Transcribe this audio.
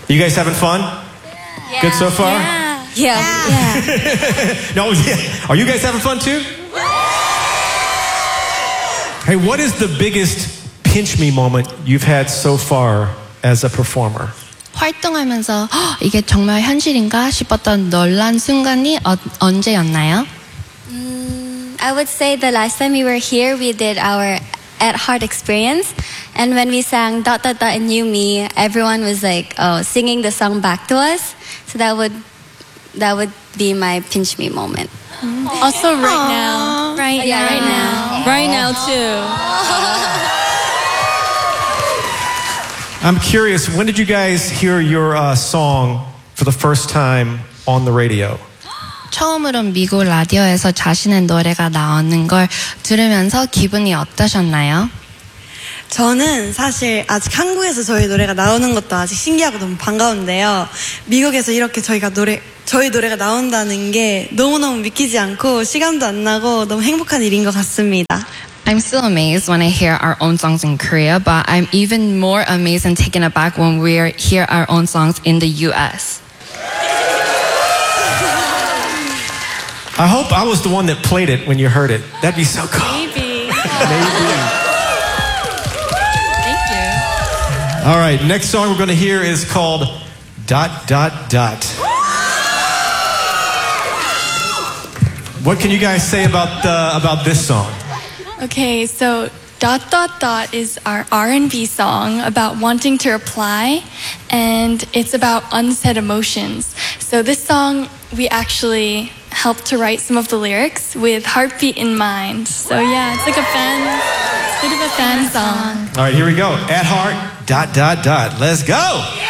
You guys having fun? Yeah. Good so far? Yeah. No, yeah. Are you guys having fun too? Hey, what is the biggest pinch me moment you've had so far as a performer? 활동하면서 이게 정말 현실인가 싶었던 놀란 순간이 언제였나요? I would say the last time we were here, we did our At Heart experience, and when we sang "dot dot dot" and "You Me," everyone was like, singing the song back to us. So that would be my pinch me moment. Also, right now, Right now. right now too. I'm curious, when did you guys hear your song for the first time on the radio? 처음으로 미국 라디오에서 자신의 노래가 나오는 걸 들으면서 기분이 어떠셨나요? 저는 사실 아직 한국에서 저희 노래가 나오는 것도 아직 신기하고 너무 반가운데요. 미국에서 이렇게 저희 노래가 나온다는 게 너무너무 믿기지 않고 시간도 안 나고 너무 행복한 일인 것 같습니다. I'm still amazed when I hear our own songs in Korea, but I'm even more amazed and taken aback when we hear our own songs in the US. I hope I was the one that played it when you heard it. That'd be so cool. Maybe. Maybe. Thank you. All right, next song we're going to hear is called Dot Dot Dot. What can you guys say about this song? Okay, so "Dot Dot Dot" is our R&B song about wanting to reply, and it's about unsaid emotions. So this song, we actually helped to write some of the lyrics with Heartbeat in mind. So yeah, it's like it's a bit of a fan song. All right, here we go. At Heart, dot, dot, dot. Let's go.